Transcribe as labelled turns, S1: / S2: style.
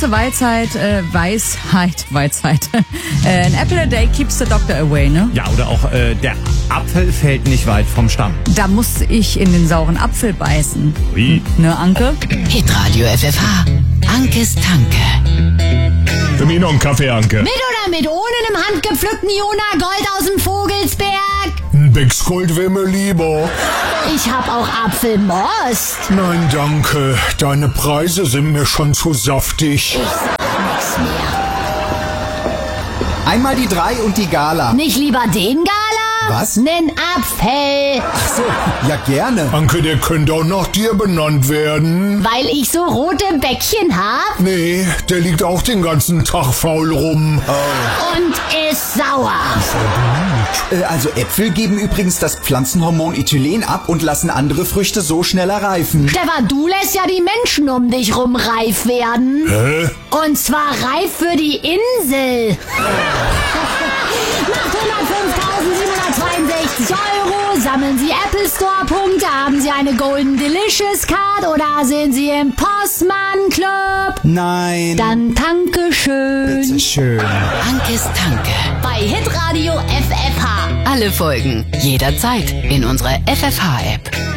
S1: kurze Weisheit. An apple a day keeps the doctor away, ne?
S2: Ja, oder auch der Apfel fällt nicht weit vom Stamm.
S1: Da muss ich in den sauren Apfel beißen.
S2: Wie?
S1: Ne, Anke?
S3: Hitradio FFH. Ankes Tanke.
S4: Für mich noch einen Kaffee, Anke.
S3: Mit oder mit ohne einem handgepflückten Jona Gold aus dem Vogelsberg?
S4: Ein Becksgold wäre mir lieber.
S3: Ich hab auch Apfelmost.
S4: Nein, danke. Deine Preise sind mir schon zu saftig.
S3: Ich sag nix mehr.
S5: Einmal die 3 und die Gala.
S3: Nicht lieber den Gala?
S5: Was?
S3: Nen Apfel.
S5: Ach so, ja gerne.
S4: Anke, der könnte auch nach dir benannt werden.
S3: Weil ich so rote Bäckchen hab
S4: Nee, der liegt auch den ganzen Tag faul rum.
S3: und ist sauer.
S5: Also Äpfel geben übrigens das Pflanzenhormon Ethylen ab und lassen andere Früchte so schneller reifen.
S3: Stefan, du lässt ja die Menschen um dich rum reif werden.
S4: Hä?
S3: Und zwar reif für die Insel. Macht 105.762 €, sammeln Sie Apple Store Punkte, haben Sie eine Golden Delicious Card oder sind Sie im Postmann Club?
S5: Nein.
S3: Dann danke schön.
S5: Bitte schön.
S3: Ankes Tanke. Bei Hitradio FFH. Alle Folgen jederzeit in unserer FFH-App.